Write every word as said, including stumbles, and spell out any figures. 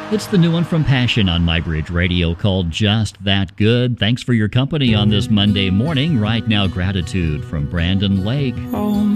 It's the new one from Passion on MyBridge Radio called Just That Good. Thanks for your company on this Monday morning. Right now, Gratitude from Brandon Lake. Oh,